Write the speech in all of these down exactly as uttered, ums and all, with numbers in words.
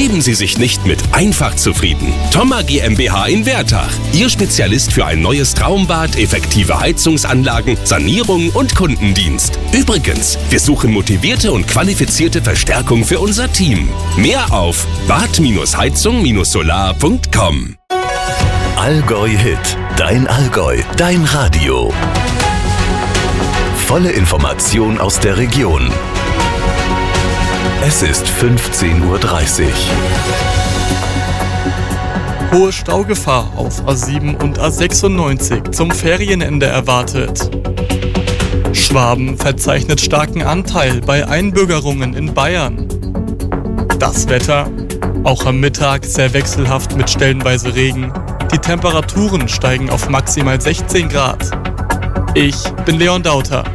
Geben Sie sich nicht mit einfach zufrieden. Thoma GmbH in Wertach. Ihr Spezialist für ein neues Traumbad, effektive Heizungsanlagen, Sanierung und Kundendienst. Übrigens, wir suchen motivierte und qualifizierte Verstärkung für unser Team. Mehr auf bad heizung solar punkt com. Allgäu Hit. Dein Allgäu. Dein Radio. Volle Information aus der Region. Es ist fünfzehn Uhr dreißig. Hohe Staugefahr auf A sieben und A sechsundneunzig zum Ferienende erwartet. Schwaben verzeichnet starken Anteil bei Einbürgerungen in Bayern. Das Wetter, auch am Mittag sehr wechselhaft mit stellenweise Regen. Die Temperaturen steigen auf maximal sechzehn Grad. Ich bin Leon Dauter.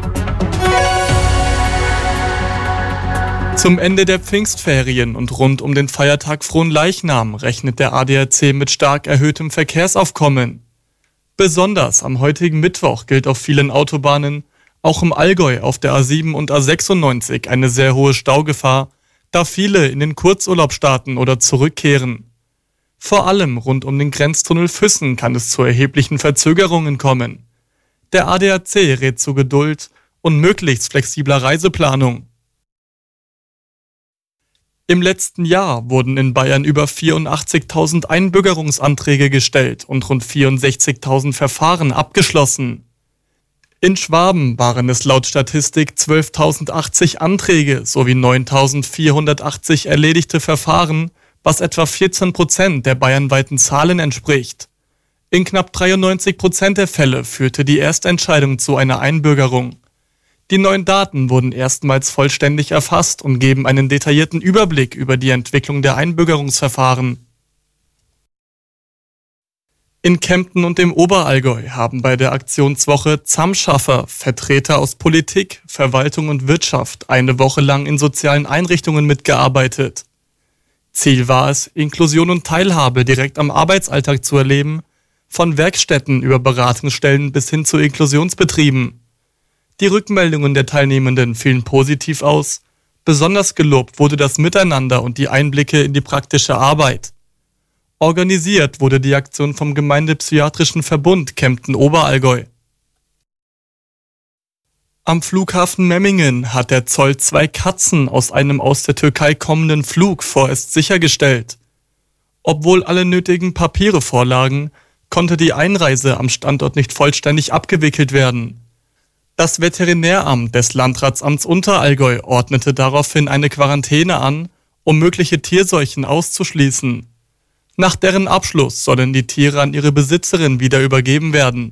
Zum Ende der Pfingstferien und rund um den Feiertag Fronleichnam rechnet der A D A C mit stark erhöhtem Verkehrsaufkommen. Besonders am heutigen Mittwoch gilt auf vielen Autobahnen, auch im Allgäu auf der A sieben und A sechsundneunzig, eine sehr hohe Staugefahr, da viele in den Kurzurlaub starten oder zurückkehren. Vor allem rund um den Grenztunnel Füssen kann es zu erheblichen Verzögerungen kommen. Der A D A C rät zu Geduld und möglichst flexibler Reiseplanung. Im letzten Jahr wurden in Bayern über vierundachtzigtausend Einbürgerungsanträge gestellt und rund vierundsechzigtausend Verfahren abgeschlossen. In Schwaben waren es laut Statistik zwölftausendachtzig Anträge sowie neuntausendvierhundertachtzig erledigte Verfahren, was etwa vierzehn Prozent der bayernweiten Zahlen entspricht. In knapp dreiundneunzig Prozent der Fälle führte die Erstentscheidung zu einer Einbürgerung. Die neuen Daten wurden erstmals vollständig erfasst und geben einen detaillierten Überblick über die Entwicklung der Einbürgerungsverfahren. In Kempten und im Oberallgäu haben bei der Aktionswoche Zamschaffer Vertreter aus Politik, Verwaltung und Wirtschaft eine Woche lang in sozialen Einrichtungen mitgearbeitet. Ziel war es, Inklusion und Teilhabe direkt am Arbeitsalltag zu erleben, von Werkstätten über Beratungsstellen bis hin zu Inklusionsbetrieben. Die Rückmeldungen der Teilnehmenden fielen positiv aus. Besonders gelobt wurde das Miteinander und die Einblicke in die praktische Arbeit. Organisiert wurde die Aktion vom Gemeindepsychiatrischen Verbund Kempten-Oberallgäu. Am Flughafen Memmingen hat der Zoll zwei Katzen aus einem aus der Türkei kommenden Flug vorerst sichergestellt. Obwohl alle nötigen Papiere vorlagen, konnte die Einreise am Standort nicht vollständig abgewickelt werden. Das Veterinäramt des Landratsamts Unterallgäu ordnete daraufhin eine Quarantäne an, um mögliche Tierseuchen auszuschließen. Nach deren Abschluss sollen die Tiere an ihre Besitzerin wieder übergeben werden.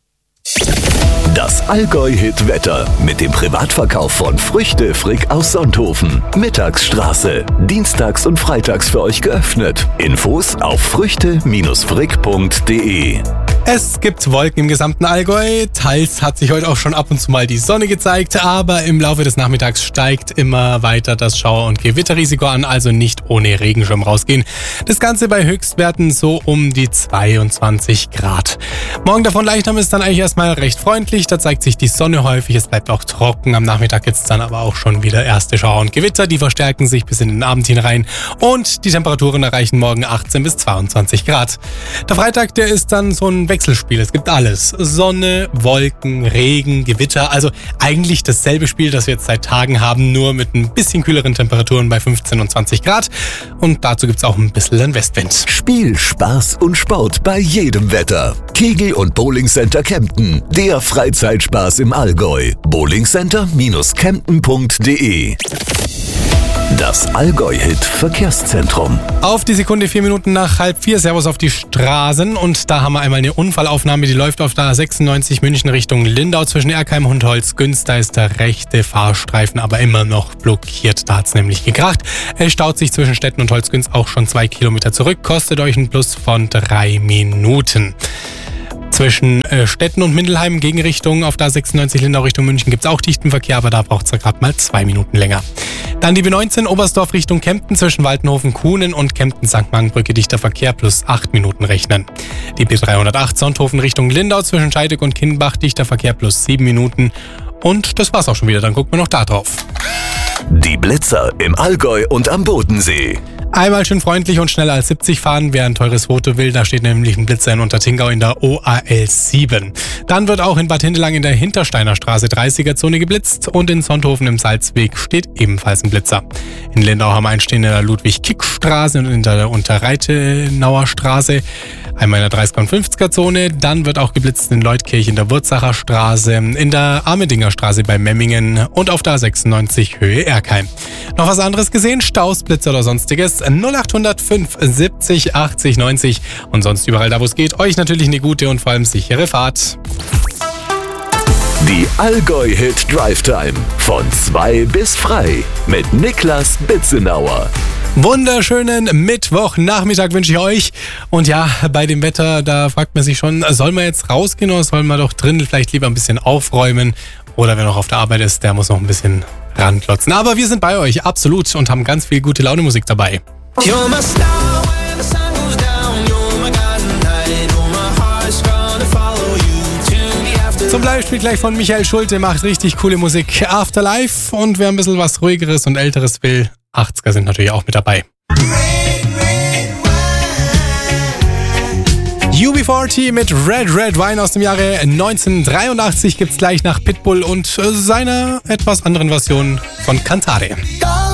Das Allgäu-Hit-Wetter mit dem Privatverkauf von Früchte Frick aus Sonthofen. Mittagsstraße. Dienstags und freitags für euch geöffnet. Infos auf früchte frick punkt de. Es gibt Wolken im gesamten Allgäu. Teils hat sich heute auch schon ab und zu mal die Sonne gezeigt, aber im Laufe des Nachmittags steigt immer weiter das Schauer- und Gewitterrisiko an, also nicht ohne Regenschirm rausgehen. Das Ganze bei Höchstwerten so um die zweiundzwanzig Grad. Morgen davon Leichnam ist dann eigentlich erstmal recht freundlich, da zeigt sich die Sonne häufig, es bleibt auch trocken. Am Nachmittag gibt es dann aber auch schon wieder erste Schauer und Gewitter, die verstärken sich bis in den Abend hinein und die Temperaturen erreichen morgen achtzehn bis zweiundzwanzig Grad. Der Freitag, der ist dann so ein Wechselspiel. Es gibt alles. Sonne, Wolken, Regen, Gewitter. Also eigentlich dasselbe Spiel, das wir jetzt seit Tagen haben, nur mit ein bisschen kühleren Temperaturen bei fünfzehn und zwanzig Grad. Und dazu gibt es auch ein bisschen einen Westwind. Spiel, Spaß und Sport bei jedem Wetter. Kegel- und Bowlingcenter Kempten. Der Freizeitspaß im Allgäu. bowlingcenter Bindestrich kempten punkt de. Das Allgäu-Hit-Verkehrszentrum. Auf die Sekunde vier Minuten nach halb vier. Servus auf die Straßen. Und da haben wir einmal eine Unfallaufnahme, die läuft auf der A sechsundneunzig München Richtung Lindau zwischen Erkheim und Holzgünz. Da ist der rechte Fahrstreifen aber immer noch blockiert. Da hat es nämlich gekracht. Es staut sich zwischen Stetten und Holzgünz auch schon zwei Kilometer zurück. Kostet euch ein Plus von drei Minuten. Zwischen äh, Stetten und Mindelheim Gegenrichtung auf der A sechsundneunzig Lindau Richtung München gibt es auch dichten Verkehr, aber da braucht es gerade mal zwei Minuten länger. Dann die B neunzehn Oberstdorf Richtung Kempten zwischen Waltenhofen-Kuhnen und Kempten-Sankt Markenbrücke dichter Verkehr plus acht Minuten rechnen. Die B dreihundertacht Sonthofen Richtung Lindau zwischen Scheidegg und Kinnbach dichter Verkehr plus sieben Minuten. Und das war's auch schon wieder, dann gucken wir noch da drauf. Die Blitzer im Allgäu und am Bodensee. Einmal schön freundlich und schneller als siebzig fahren, wer ein teures Foto will. Da steht nämlich ein Blitzer in Untertingau in der O A L sieben. Dann wird auch in Bad Hindelang in der Hintersteiner Straße dreißiger-Zone geblitzt und in Sonthofen im Salzweg steht ebenfalls ein Blitzer. In Lindau haben wir einen stehen in der Ludwig-Kick-Straße und in der Unterreitenauer Straße. Einmal in der dreißiger- und fünfziger-Zone. Dann wird auch geblitzt in Leutkirch in der Wurzacher Straße, in der Armedinger Straße bei Memmingen und auf der A sechsundneunzig Höhe Erkheim. Noch was anderes gesehen? Staus, Blitzer oder sonstiges? null acht null fünf siebzig achtzig neunzig und sonst überall da, wo es geht. Euch natürlich eine gute und vor allem sichere Fahrt. Die Allgäu-Hit Drive Time von zwei bis frei mit Niklas Bitzenauer. Wunderschönen Mittwochnachmittag wünsche ich euch. Und ja, bei dem Wetter, da fragt man sich schon, soll man jetzt rausgehen oder soll man doch drin vielleicht lieber ein bisschen aufräumen? Oder wer noch auf der Arbeit ist, der muss noch ein bisschen ranklotzen. Aber wir sind bei euch, absolut, und haben ganz viel gute Laune Musik dabei. Zum Beispiel gleich von Michael Schulte, macht richtig coole Musik. Afterlife, und wer ein bisschen was Ruhigeres und Älteres will, achtziger sind natürlich auch mit dabei. U B vierzig mit Red Red Wine aus dem Jahre neunzehnhundertdreiundachtzig gibt's gleich nach Pitbull und seiner etwas anderen Version von Cantare.